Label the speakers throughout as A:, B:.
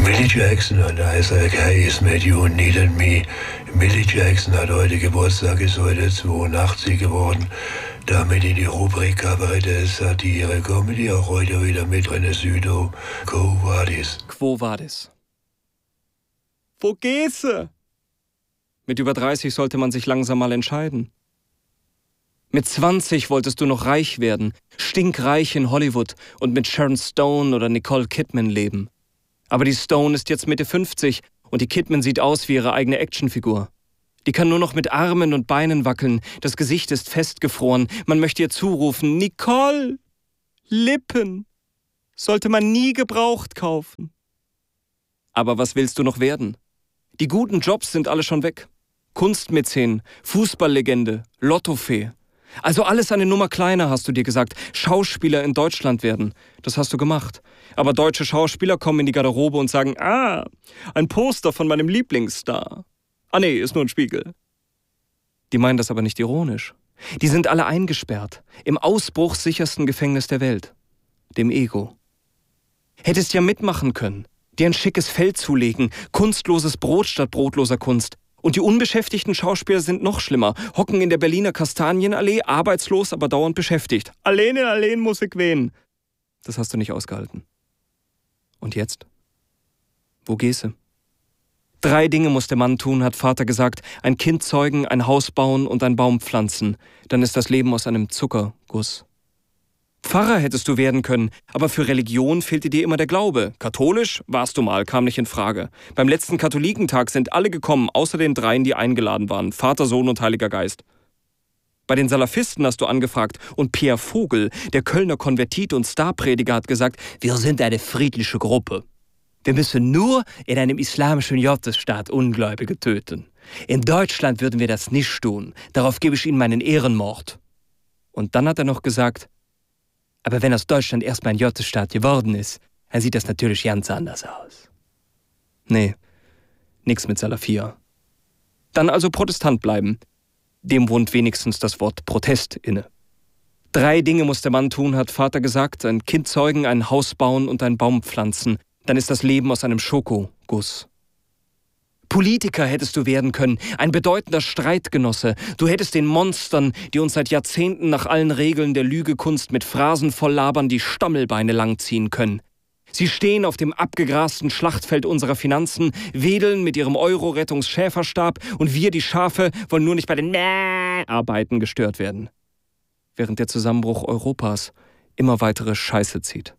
A: Millie Jackson und I Like Hey Is Made You Needed Me. Millie Jackson hat heute Geburtstag, ist heute 82 geworden. Damit in die Rubrik Kabarett, Satire, Comedy auch heute wieder mit René Südow. Quo Vadis.
B: Quo Vadis. Wo gehst du? Mit über 30 sollte man sich langsam mal entscheiden. Mit 20 wolltest du noch reich werden, stinkreich in Hollywood und mit Sharon Stone oder Nicole Kidman leben. Aber die Stone ist jetzt Mitte 50 und die Kidman sieht aus wie ihre eigene Actionfigur. Die kann nur noch mit Armen und Beinen wackeln, das Gesicht ist festgefroren, man möchte ihr zurufen, Nicole, Lippen, sollte man nie gebraucht kaufen. Aber was willst du noch werden? Die guten Jobs sind alle schon weg. Kunstmäzen, Fußballlegende, Lottofee. Also alles eine Nummer kleiner, hast du dir gesagt. Schauspieler in Deutschland werden. Das hast du gemacht. Aber deutsche Schauspieler kommen in die Garderobe und sagen, ein Poster von meinem Lieblingsstar. Nee, ist nur ein Spiegel. Die meinen das aber nicht ironisch. Die sind alle eingesperrt. Im ausbruchssichersten Gefängnis der Welt. Dem Ego. Hättest ja mitmachen können. Dir ein schickes Feld zulegen. Kunstloses Brot statt brotloser Kunst. Und die unbeschäftigten Schauspieler sind noch schlimmer. Hocken in der Berliner Kastanienallee, arbeitslos, aber dauernd beschäftigt. Allein in Alleen muss ich wehen. Das hast du nicht ausgehalten. Und jetzt? Wo gehst du? 3 Dinge muss der Mann tun, hat Vater gesagt. Ein Kind zeugen, ein Haus bauen und einen Baum pflanzen. Dann ist das Leben aus einem Zuckerguss. Pfarrer hättest du werden können, aber für Religion fehlte dir immer der Glaube. Katholisch warst du mal, kam nicht in Frage. Beim letzten Katholikentag sind alle gekommen, außer den 3, die eingeladen waren. Vater, Sohn und Heiliger Geist. Bei den Salafisten hast du angefragt und Pierre Vogel, der Kölner Konvertit und Starprediger, hat gesagt, wir sind eine friedliche Gruppe. Wir müssen nur in einem islamischen Gottesstaat Ungläubige töten. In Deutschland würden wir das nicht tun. Darauf gebe ich Ihnen meinen Ehrenmord. Und dann hat er noch gesagt, aber wenn aus Deutschland erstmal ein Gottesstaat geworden ist, dann sieht das natürlich ganz anders aus. Nee, nix mit Salafia. Dann also Protestant bleiben. Dem wohnt wenigstens das Wort Protest inne. 3 Dinge muss der Mann tun, hat Vater gesagt. Ein Kind zeugen, ein Haus bauen und einen Baum pflanzen. Dann ist das Leben aus einem Schokoguss. Politiker hättest du werden können, ein bedeutender Streitgenosse. Du hättest den Monstern, die uns seit Jahrzehnten nach allen Regeln der Lügekunst mit Phrasen voll labern, die Stammelbeine langziehen können. Sie stehen auf dem abgegrasten Schlachtfeld unserer Finanzen, wedeln mit ihrem Euro-Rettungs-Schäferstab und wir, die Schafe, wollen nur nicht bei den Arbeiten gestört werden. Während der Zusammenbruch Europas immer weitere Scheiße zieht.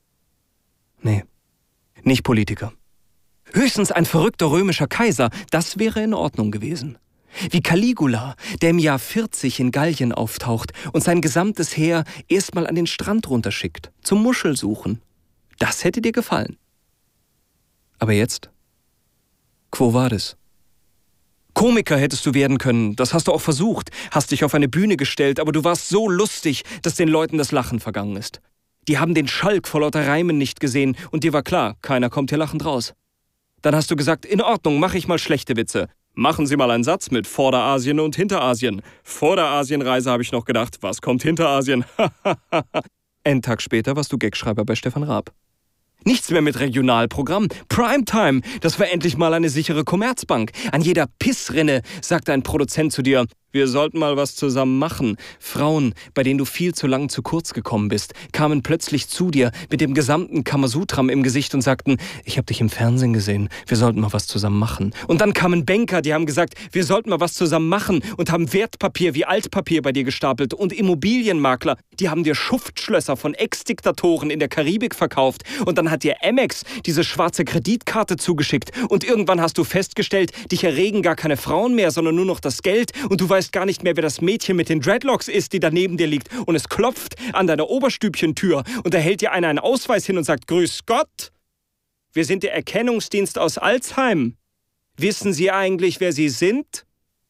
B: Nee, nicht Politiker. Höchstens ein verrückter römischer Kaiser, das wäre in Ordnung gewesen. Wie Caligula, der im Jahr 40 in Gallien auftaucht und sein gesamtes Heer erstmal an den Strand runterschickt, zum Muschelsuchen. Das hätte dir gefallen. Aber jetzt? Quo vadis? Komiker hättest du werden können, das hast du auch versucht, hast dich auf eine Bühne gestellt, aber du warst so lustig, dass den Leuten das Lachen vergangen ist. Die haben den Schalk vor lauter Reimen nicht gesehen und dir war klar, keiner kommt hier lachend raus. Dann hast du gesagt, in Ordnung, mache ich mal schlechte Witze. Machen Sie mal einen Satz mit Vorderasien und Hinterasien. Vor der Asienreise habe ich noch gedacht, was kommt hinter Asien? Einen Tag später warst du Gagschreiber bei Stefan Raab. Nichts mehr mit Regionalprogramm. Primetime, das war endlich mal eine sichere Commerzbank. An jeder Pissrinne sagte ein Produzent zu dir, wir sollten mal was zusammen machen. Frauen, bei denen du viel zu lang zu kurz gekommen bist, kamen plötzlich zu dir mit dem gesamten Kamasutram im Gesicht und sagten, ich habe dich im Fernsehen gesehen, wir sollten mal was zusammen machen. Und dann kamen Banker, die haben gesagt, wir sollten mal was zusammen machen und haben Wertpapier wie Altpapier bei dir gestapelt. Und Immobilienmakler, die haben dir Schuftschlösser von Ex-Diktatoren in der Karibik verkauft. Und dann hat dir Amex diese schwarze Kreditkarte zugeschickt. Und irgendwann hast du festgestellt, dich erregen gar keine Frauen mehr, sondern nur noch das Geld. Und du weißt gar nicht mehr, wer das Mädchen mit den Dreadlocks ist, die da neben dir liegt. Und es klopft an deiner Oberstübchentür. Und da hält dir einer einen Ausweis hin und sagt, grüß Gott, wir sind der Erkennungsdienst aus Alzheim. Wissen Sie eigentlich, wer Sie sind?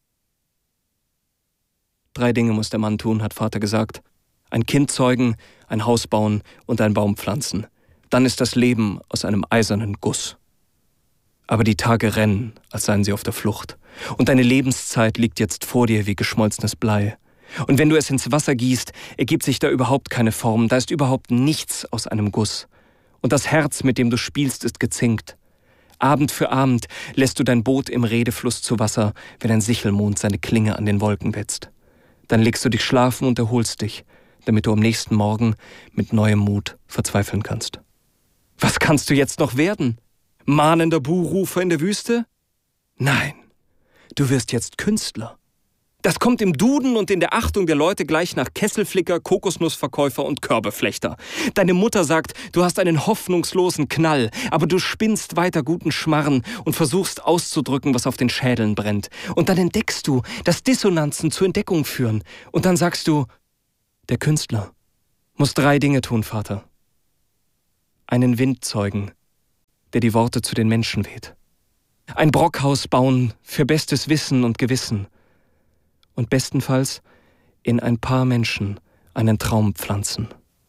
B: 3 Dinge muss der Mann tun, hat Vater gesagt. Ein Kind zeugen, ein Haus bauen und einen Baum pflanzen. Dann ist das Leben aus einem eisernen Guss. Aber die Tage rennen, als seien sie auf der Flucht. Und deine Lebenszeit liegt jetzt vor dir wie geschmolzenes Blei. Und wenn du es ins Wasser gießt, ergibt sich da überhaupt keine Form. Da ist überhaupt nichts aus einem Guss. Und das Herz, mit dem du spielst, ist gezinkt. Abend für Abend lässt du dein Boot im Redefluss zu Wasser, wenn ein Sichelmond seine Klinge an den Wolken wetzt. Dann legst du dich schlafen und erholst dich, damit du am nächsten Morgen mit neuem Mut verzweifeln kannst. Was kannst du jetzt noch werden? Mahnender Buhrufer in der Wüste? Nein, du wirst jetzt Künstler. Das kommt im Duden und in der Achtung der Leute gleich nach Kesselflicker, Kokosnussverkäufer und Körbeflechter. Deine Mutter sagt, du hast einen hoffnungslosen Knall, aber du spinnst weiter guten Schmarren und versuchst auszudrücken, was auf den Schädeln brennt. Und dann entdeckst du, dass Dissonanzen zur Entdeckung führen. Und dann sagst du, der Künstler muss 3 Dinge tun, Vater. Einen Wind zeugen, der die Worte zu den Menschen weht. Ein Brockhaus bauen für bestes Wissen und Gewissen. Und bestenfalls in ein paar Menschen einen Traum pflanzen.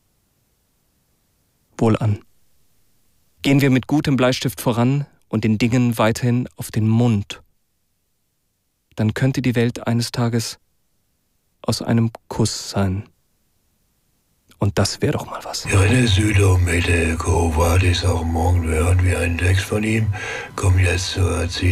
B: Wohlan. Gehen wir mit gutem Bleistift voran und den Dingen weiterhin auf den Mund. Dann könnte die Welt eines Tages aus einem Kuss sein. Und das wäre doch mal was.
A: Ja, der Südometer Kovadis, auch morgen hören wir einen Text von ihm. Komm jetzt zur Erzählung.